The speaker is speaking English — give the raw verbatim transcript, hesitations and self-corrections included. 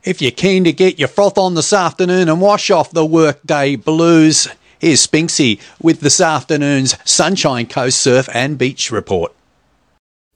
If you're keen to get your froth on this afternoon and wash off the workday blues, here's Spinksy with this afternoon's Sunshine Coast Surf and Beach Report.